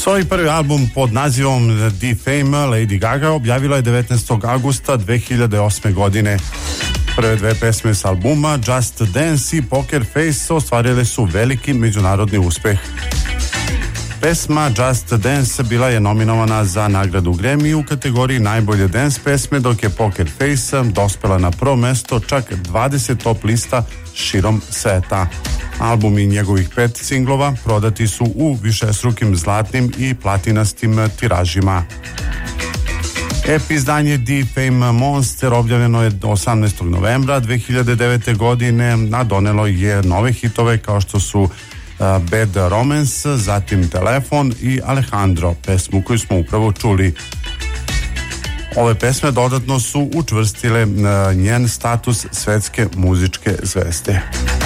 Svoj prvi album pod nazivom The Fame Lady Gaga objavila je 19. augusta 2008. godine. Prve dve pesme s albuma, Just Dance i Poker Face, ostvarile su veliki međunarodni uspeh. Pesma Just Dance bila je nominovana za nagradu Grammy u kategoriji najbolje dance pesme, dok je Poker Face dospela na prvo mesto čak 20 top lista širom sveta. Album i njegovih 5 singlova prodati su u višestrukim zlatnim i platinastim tiražima. EP izdanje The Fame Monster objavljeno je 18. novembra 2009. godine, a donelo je nove hitove kao što su Bad Romance, zatim Telefon i Alejandro, pesmu koju smo upravo čuli. Ove pesme dodatno su učvrstile njen status svetske muzičke zvezde.